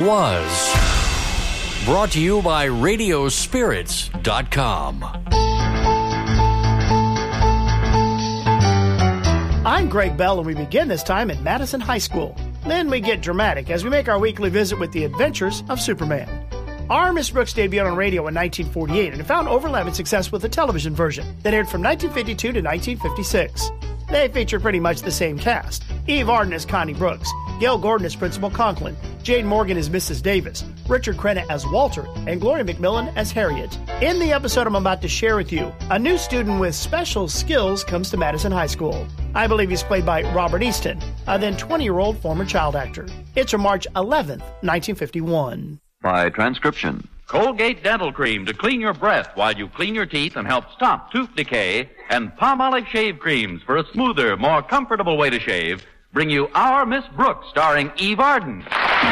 Was. Brought to you by Radiospirits.com. I'm Greg Bell, and we begin this time at Madison High School. Then we get dramatic as we make our weekly visit with the adventures of Superman. Our Miss Brooks debuted on radio in 1948 and found overlapping success with the television version that aired from 1952 to 1956. They feature pretty much the same cast. Eve Arden as Connie Brooks, Gail Gordon as Principal Conklin, Jane Morgan as Mrs. Davis, Richard Crenna as Walter, and Gloria McMillan as Harriet. In the episode I'm about to share with you, a new student with special skills comes to Madison High School. I believe he's played by Robert Easton, a then 20-year-old former child actor. It's from March 11th, 1951. By transcription. Colgate Dental Cream to clean your breath while you clean your teeth and help stop tooth decay, and Palmolive Shave Creams for a smoother, more comfortable way to shave, bring you Our Miss Brooks, starring Eve Arden.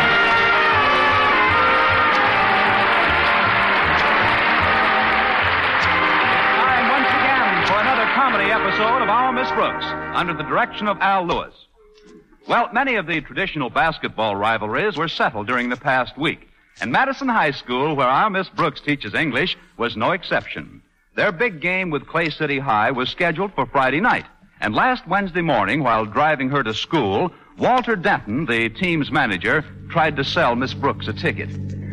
Time once again for another comedy episode of Our Miss Brooks, under the direction of Al Lewis. Well, many of the traditional basketball rivalries were settled during the past week. And Madison High School, where our Miss Brooks teaches English, was no exception. Their big game with Clay City High was scheduled for Friday night. And last Wednesday morning, while driving her to school, Walter Denton, the team's manager, tried to sell Miss Brooks a ticket.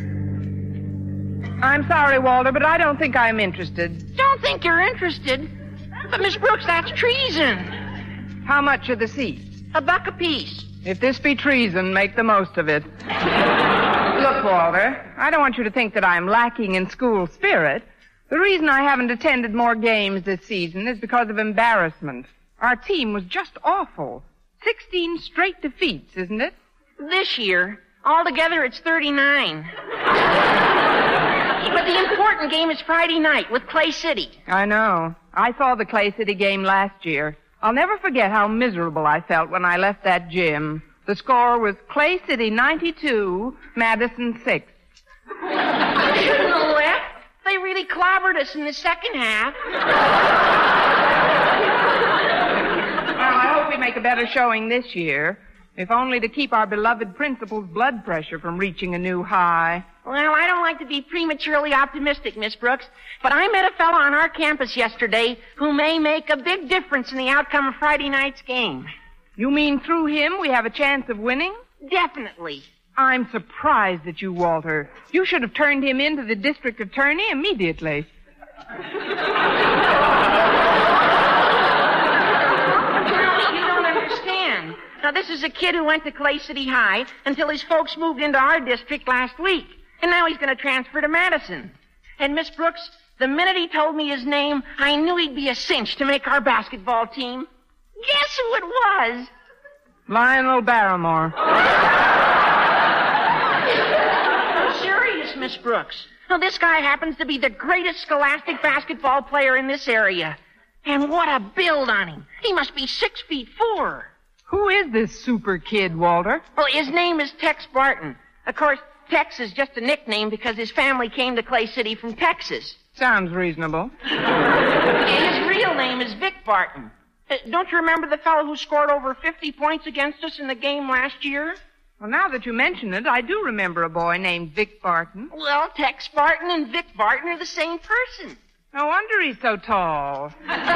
I'm sorry, Walter, but I don't think I'm interested. Don't think you're interested? But, Miss Brooks, that's treason. How much are the seats? $1 apiece. If this be treason, make the most of it. Look, Walter, I don't want you to think that I'm lacking in school spirit. The reason I haven't attended more games this season is because of embarrassment. Our team was just awful. 16 straight defeats, isn't it? This year, altogether it's 39. But the important game is Friday night with Clay City. I know. I saw the Clay City game last year. I'll never forget how miserable I felt when I left that gym. The score was Clay City 92, Madison 6. You shouldn't have left. They really clobbered us in the second half. Well, I hope we make a better showing this year, if only to keep our beloved principal's blood pressure from reaching a new high. Well, I don't like to be prematurely optimistic, Miss Brooks, but I met a fellow on our campus yesterday who may make a big difference in the outcome of Friday night's game. You mean through him we have a chance of winning? Definitely. I'm surprised at you, Walter. You should have turned him in to the district attorney immediately. You don't understand. Now, this is a kid who went to Clay City High until his folks moved into our district last week. And now he's going to transfer to Madison. And, Miss Brooks, the minute he told me his name, I knew he'd be a cinch to make our basketball team. Guess who it was? Lionel Barrymore. I'm serious, Miss Brooks. Now, this guy happens to be the greatest scholastic basketball player in this area. And what a build on him. He must be 6'4". Who is this super kid, Walter? Well, his name is Tex Barton. Of course, Tex is just a nickname because his family came to Clay City from Texas. Sounds reasonable. His real name is Vic Barton. Don't you remember the fellow who scored over 50 points against us in the game last year? Well, now that you mention it, I do remember a boy named Vic Barton. Well, Tex Barton and Vic Barton are the same person. No wonder he's so tall.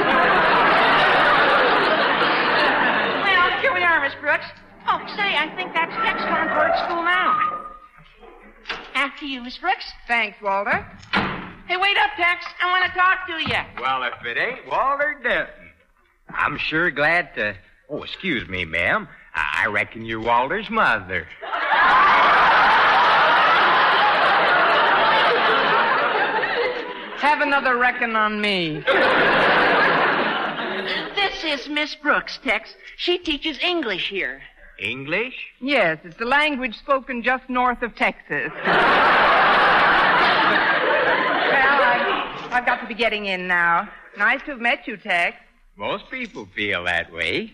Well, here we are, Miss Brooks. Oh, say, I think that's Tex going toward school now. After you, Miss Brooks. Thanks, Walter. Hey, wait up, Tex. I want to talk to you. Well, if it ain't Walter Denton, I'm sure glad to... Oh, excuse me, ma'am. I reckon you're Walter's mother. Have another reckon on me. This is Miss Brooks, Tex. She teaches English here. English? Yes, it's the language spoken just north of Texas. Well, I've got to be getting in now. Nice to have met you, Tex. Most people feel that way.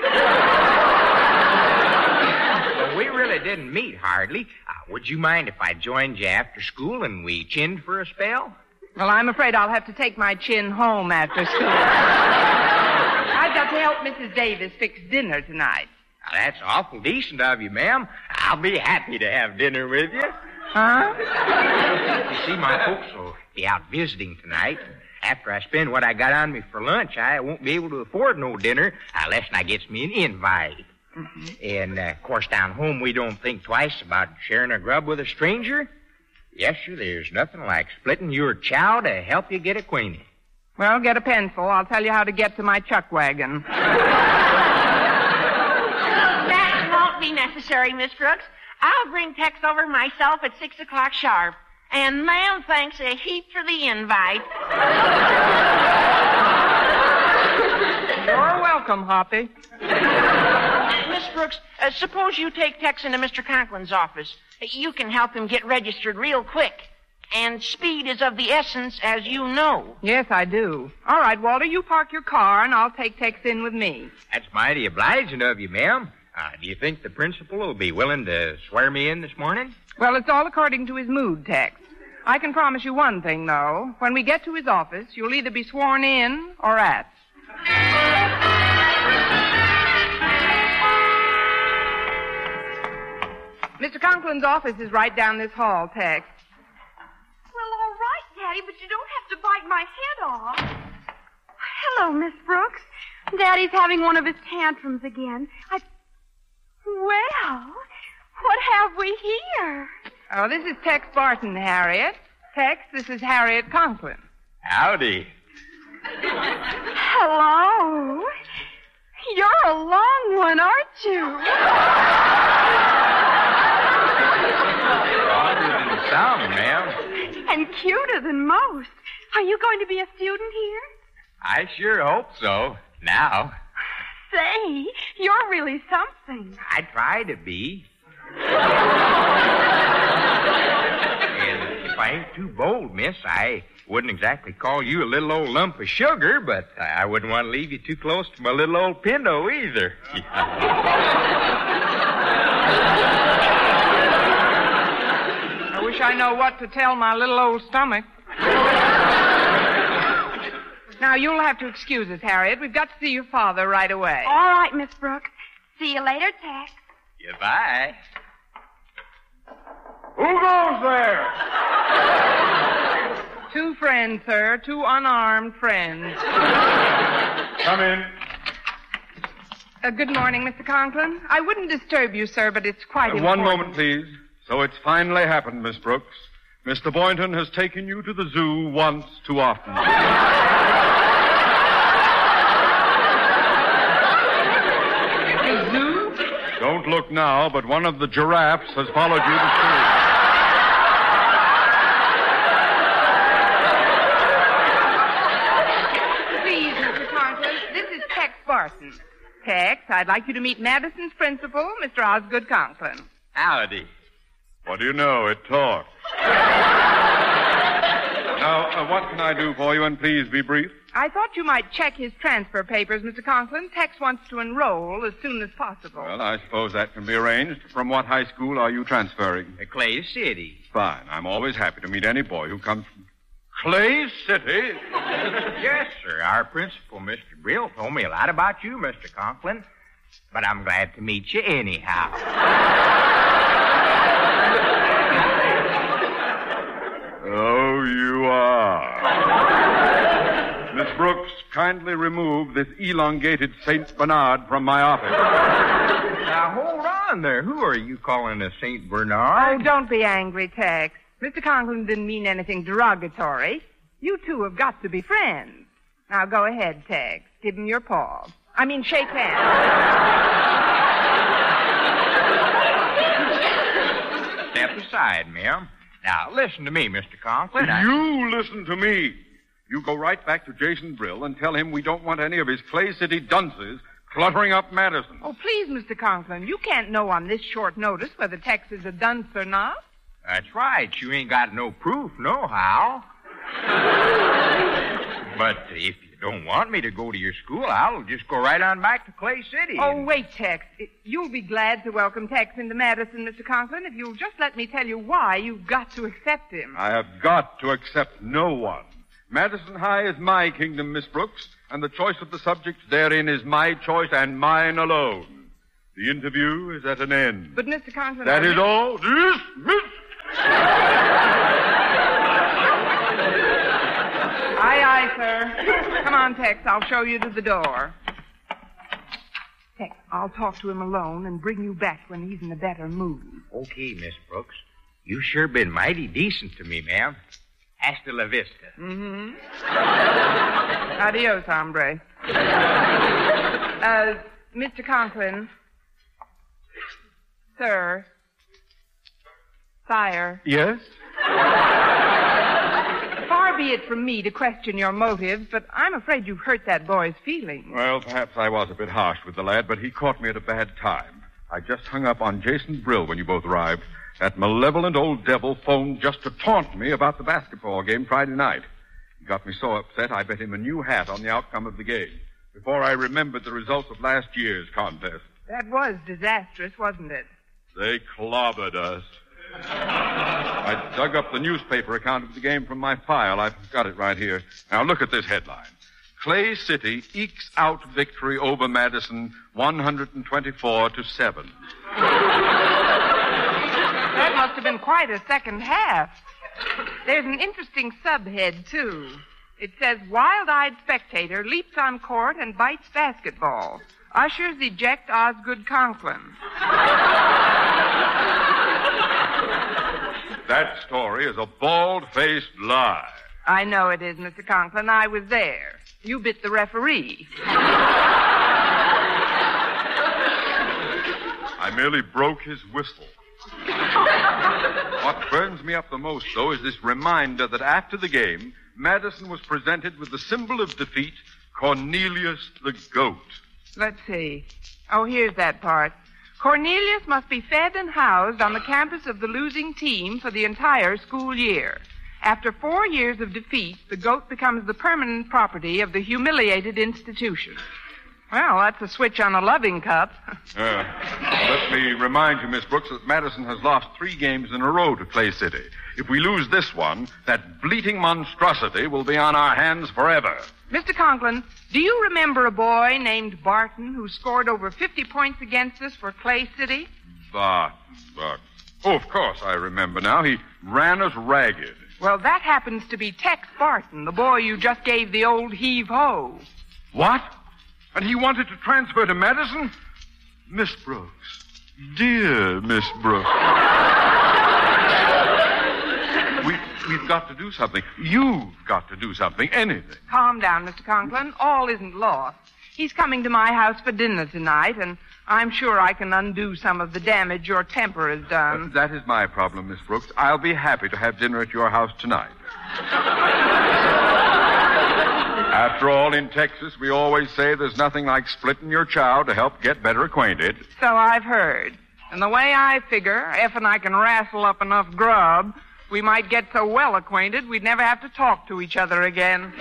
Well, we really didn't meet hardly. Would you mind if I joined you after school and we chinned for a spell? Well, I'm afraid I'll have to take my chin home after school. I've got to help Mrs. Davis fix dinner tonight. Now, that's awful decent of you, ma'am. I'll be happy to have dinner with you. Huh? You see, my folks will be out visiting tonight. After I spend what I got on me for lunch, I won't be able to afford no dinner unless I gets me an invite. Mm-hmm. And, of course, down home, we don't think twice about sharing a grub with a stranger. Yes, sir, there's nothing like splitting your chow to help you get acquainted. Well, get a pencil. I'll tell you how to get to my chuck wagon. That won't be necessary, Miss Brooks. I'll bring Tex over myself at 6 o'clock sharp. And ma'am thanks a heap for the invite. You're welcome, Hoppy. Miss Brooks, suppose you take Tex into Mr. Conklin's office. You can help him get registered real quick. And speed is of the essence, as you know. Yes, I do. All right, Walter, you park your car, and I'll take Tex in with me. That's mighty obliging of you, ma'am. Do you think the principal will be willing to swear me in this morning? Well, it's all according to his mood, Tex. I can promise you one thing, though. When we get to his office, you'll either be sworn in or at. Mr. Conklin's office is right down this hall, Tex. Well, all right, Daddy, but you don't have to bite my head off. Hello, Miss Brooks. Daddy's having one of his tantrums again. Well, what have we here? Oh, this is Tex Barton, Harriet. Tex, this is Harriet Conklin. Howdy. Hello. You're a long one, aren't you? Longer than some, ma'am. And cuter than most. Are you going to be a student here? I sure hope so. Now. Say, you're really something. I try to be. And if I ain't too bold, miss, I wouldn't exactly call you a little old lump of sugar, but I wouldn't want to leave you too close to my little old Pinto either. I wish I know what to tell my little old stomach. Now, you'll have to excuse us, Harriet. We've got to see your father right away. All right, Miss Brooks. See you later, Tex. Goodbye. Who goes there? Two friends, sir. Two unarmed friends. Come in. Good morning, Mr. Conklin. I wouldn't disturb you, sir, but it's quite important. One moment, please. So it's finally happened, Miss Brooks. Mr. Boynton has taken you to the zoo once too often. The zoo? Don't look now, but one of the giraffes has followed you to school. Please, Mr. Conklin, this is Tex Barton. Tex, I'd like you to meet Madison's principal, Mr. Osgood Conklin. Howdy. What do you know? It talks. Now, what can I do for you? And please be brief. I thought you might check his transfer papers, Mr. Conklin. Tex wants to enroll as soon as possible. Well, I suppose that can be arranged. From what high school are you transferring? Clay City. Fine. I'm always happy to meet any boy who comes from Clay City. Yes, sir. Our principal, Mr. Brill, told me a lot about you, Mr. Conklin. But I'm glad to meet you anyhow. Oh, you are. Miss Brooks, kindly remove this elongated St. Bernard from my office. Now, hold on there. Who are you calling a St. Bernard? Oh, don't be angry, Tex. Mr. Conklin didn't mean anything derogatory. You two have got to be friends. Now, go ahead, Tex. Give him your paw. Shake hands. Step aside, ma'am. Now, listen to me, Mr. Conklin. You listen to me. You go right back to Jason Brill and tell him we don't want any of his Clay City dunces cluttering up Madison. Oh, please, Mr. Conklin. You can't know on this short notice whether Tex is a dunce or not. That's right. You ain't got no proof, nohow. But if you don't want me to go to your school, I'll just go right on back to Clay City. Oh, wait, Tex. You'll be glad to welcome Tex into Madison, Mr. Conklin, if you'll just let me tell you why you've got to accept him. I have got to accept no one. Madison High is my kingdom, Miss Brooks, and the choice of the subjects therein is my choice and mine alone. The interview is at an end. But, Mr. Conklin... That is all. Dismissed! Aye, sir. Come on, Tex. I'll show you to the door. Tex, I'll talk to him alone and bring you back when he's in a better mood. Okay, Miss Brooks. You sure been mighty decent to me, ma'am. Hasta la vista. Mm-hmm. Adios, hombre. Mr. Conklin. Sir. Sire. Yes? Far be it from me to question your motives, but I'm afraid you've hurt that boy's feelings. Well, perhaps I was a bit harsh with the lad, but he caught me at a bad time. I just hung up on Jason Brill when you both arrived. That malevolent old devil phoned just to taunt me about the basketball game Friday night. He got me so upset I bet him a new hat on the outcome of the game before I remembered the results of last year's contest. That was disastrous, wasn't it? They clobbered us. I dug up the newspaper account of the game from my file. I've got it right here. Now look at this headline. Clay City ekes out victory over Madison 124-7. That must have been quite a second half. There's an interesting subhead, too. It says, wild-eyed spectator leaps on court and bites basketball. Ushers eject Osgood Conklin. That story is a bald-faced lie. I know it is, Mr. Conklin. I was there. You bit the referee. I merely broke his whistle. What burns me up the most, though, is this reminder that after the game, Madison was presented with the symbol of defeat, Cornelius the Goat. Let's see. Oh, here's that part. Cornelius must be fed and housed on the campus of the losing team for the entire school year. After 4 years of defeat, the goat becomes the permanent property of the humiliated institution. Well, that's a switch on a loving cup. Let me remind you, Miss Brooks, that Madison has lost 3 games in a row to Clay City. If we lose this one, that bleating monstrosity will be on our hands forever. Mr. Conklin, do you remember a boy named Barton who scored over 50 points against us for Clay City? Barton. Oh, of course I remember now. He ran us ragged. Well, that happens to be Tex Barton, the boy you just gave the old heave-ho. What? And he wanted to transfer to Madison? Miss Brooks. Dear Miss Brooks. We've got to do something. You've got to do something. Anything. Calm down, Mr. Conklin. All isn't lost. He's coming to my house for dinner tonight, and I'm sure I can undo some of the damage your temper has done. That is my problem, Miss Brooks. I'll be happy to have dinner at your house tonight. After all, in Texas, we always say there's nothing like splitting your chow to help get better acquainted. So I've heard. And the way I figure, if and I can wrestle up enough grub, we might get so well acquainted we'd never have to talk to each other again.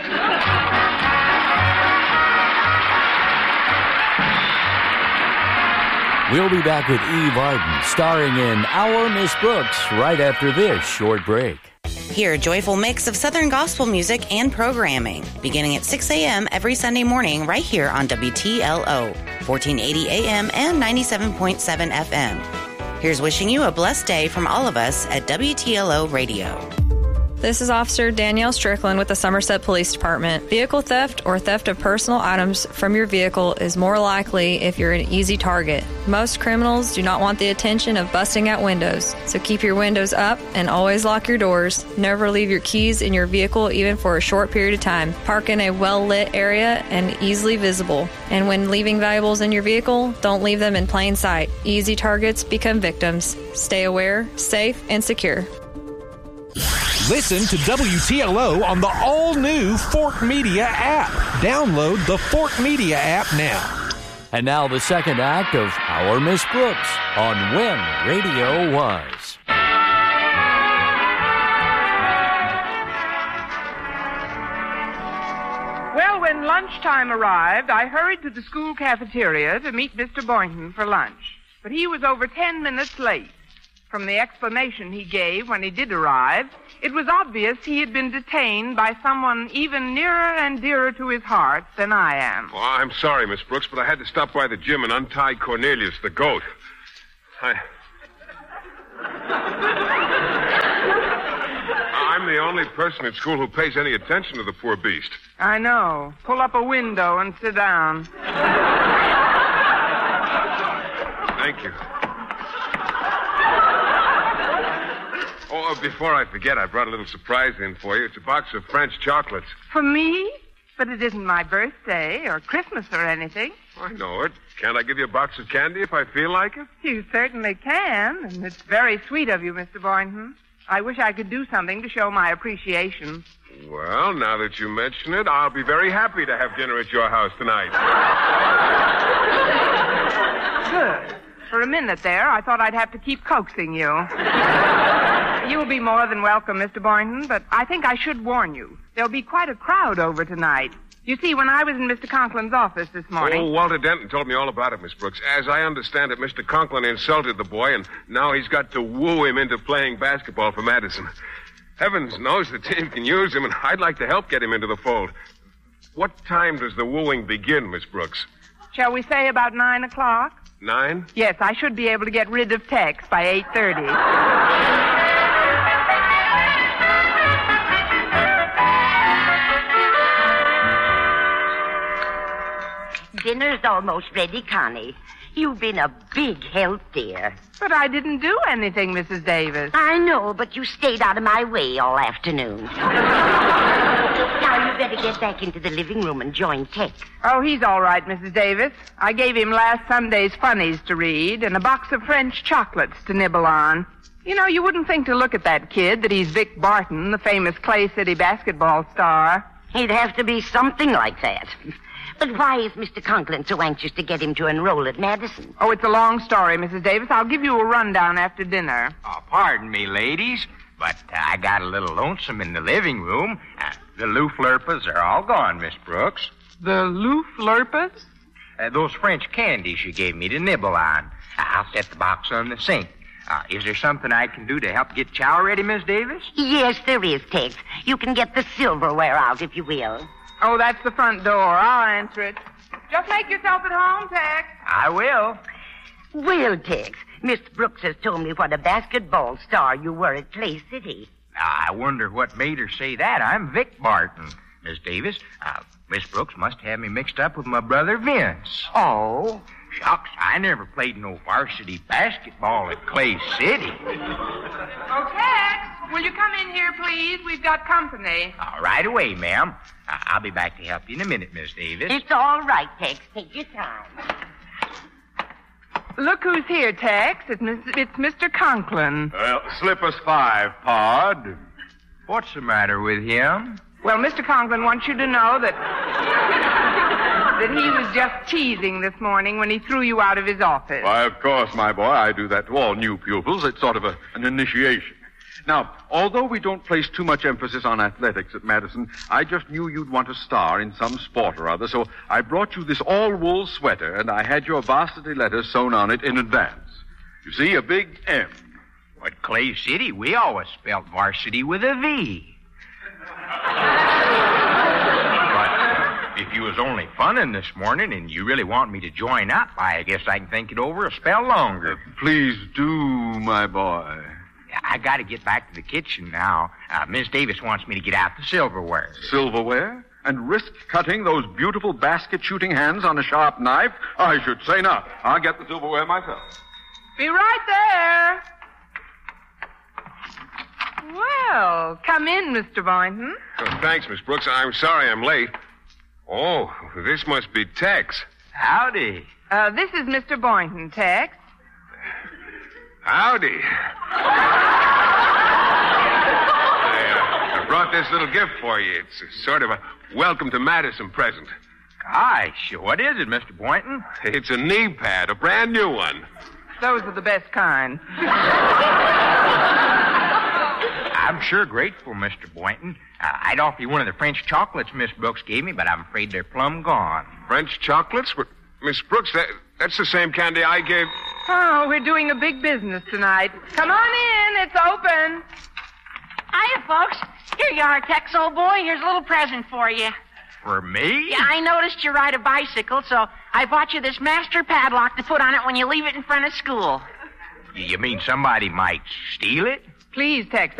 We'll be back with Eve Arden, starring in Our Miss Brooks, right after this short break. Hear a joyful mix of Southern gospel music and programming, beginning at 6 a.m. every Sunday morning right here on WTLO, 1480 a.m. and 97.7 FM. Here's wishing you a blessed day from all of us at WTLO Radio. This is Officer Danielle Strickland with the Somerset Police Department. Vehicle theft or theft of personal items from your vehicle is more likely if you're an easy target. Most criminals do not want the attention of busting out windows, so keep your windows up and always lock your doors. Never leave your keys in your vehicle even for a short period of time. Park in a well-lit area and easily visible. And when leaving valuables in your vehicle, don't leave them in plain sight. Easy targets become victims. Stay aware, safe, and secure. Listen to WTLO on the all-new Fort Media app. Download the Fort Media app now. And now the second act of Our Miss Brooks on When Radio Was. Well, when lunchtime arrived, I hurried to the school cafeteria to meet Mr. Boynton for lunch. But he was over 10 minutes late. From the explanation he gave when he did arrive, it was obvious he had been detained by someone even nearer and dearer to his heart than I am. Oh, I'm sorry, Miss Brooks, but I had to stop by the gym and untie Cornelius, the goat. I'm the only person at school who pays any attention to the poor beast. I know. Pull up a window and sit down. Thank you. Oh, before I forget, I brought a little surprise in for you. It's a box of French chocolates. For me? But it isn't my birthday or Christmas or anything. I know it. Can't I give you a box of candy if I feel like it? You certainly can, and it's very sweet of you, Mr. Boynton. I wish I could do something to show my appreciation. Well, now that you mention it, I'll be very happy to have dinner at your house tonight. Good. For a minute there, I thought I'd have to keep coaxing you. You'll be more than welcome, Mr. Boynton, but I think I should warn you. There'll be quite a crowd over tonight. You see, when I was in Mr. Conklin's office this morning... Oh, Walter Denton told me all about it, Miss Brooks. As I understand it, Mr. Conklin insulted the boy, and now he's got to woo him into playing basketball for Madison. Heavens knows the team can use him, and I'd like to help get him into the fold. What time does the wooing begin, Miss Brooks? Shall we say about 9 o'clock? 9? Yes, I should be able to get rid of Tex by 8:30. Dinner's almost ready, Connie. You've been a big help, dear. But I didn't do anything, Mrs. Davis. I know, but you stayed out of my way all afternoon. Now you better get back into the living room and join Tex. Oh, he's all right, Mrs. Davis. I gave him last Sunday's funnies to read and a box of French chocolates to nibble on. You know, you wouldn't think to look at that kid that he's Vic Barton, the famous Clay City basketball star. He'd have to be something like that. But why is Mr. Conklin so anxious to get him to enroll at Madison? Oh, it's a long story, Mrs. Davis. I'll give you a rundown after dinner. Oh, pardon me, ladies, but I got a little lonesome in the living room. The looflurpas are all gone, Miss Brooks. The looflurpas? Those French candies you gave me to nibble on. I'll set the box on the sink. Is there something I can do to help get chow ready, Miss Davis? Yes, there is, Tex. You can get the silverware out, if you will. Oh, that's the front door. I'll answer it. Just make yourself at home, Tex. I will. Well, Tex, Miss Brooks has told me what a basketball star you were at Clay City. I wonder what made her say that. I'm Vic Barton, Miss Davis. Miss Brooks must have me mixed up with my brother Vince. Oh? Shucks, I never played no varsity basketball at Clay City. Oh, Tex, will you come in here, please? We've got company. Right away, ma'am. I'll be back to help you in a minute, Miss Davis. It's all right, Tex. Take your time. Look who's here, Tex. It's Mr. Conklin. Well, slip us 5, Pod. What's the matter with him? Well, Mr. Conklin wants you to know that he was just teasing this morning when he threw you out of his office. Why, of course, my boy. I do that to all new pupils. It's sort of an initiation. Now, although we don't place too much emphasis on athletics at Madison, I just knew you'd want a star in some sport or other, so I brought you this all-wool sweater, and I had your varsity letters sewn on it in advance. You see, a big M. At Clay City, we always spelled varsity with a V. But if you was only funning this morning and you really want me to join up, I guess I can think it over a spell longer. Please do, my boy. I got to get back to the kitchen now. Miss Davis wants me to get out the silverware. Silverware? And risk cutting those beautiful basket-shooting hands on a sharp knife? I should say not. I'll get the silverware myself. Be right there. Well, come in, Mr. Boynton. Oh, thanks, Miss Brooks. I'm sorry I'm late. Oh, this must be Tex. Howdy. This is Mr. Boynton, Tex. Howdy. I brought this little gift for you. It's sort of a welcome to Madison present. Gosh, what is it, Mr. Boynton? It's a knee pad, a brand new one. Those are the best kind. I'm sure grateful, Mr. Boynton. I'd offer you one of the French chocolates Miss Brooks gave me, but I'm afraid they're plumb gone. French chocolates? Miss Brooks, that's the same candy I gave... Oh, we're doing a big business tonight. Come on in. It's open. Hiya, folks. Here you are, Tex, old boy. Here's a little present for you. For me? Yeah, I noticed you ride a bicycle, so I bought you this master padlock to put on it when you leave it in front of school. You mean somebody might steal it? Please, Tex.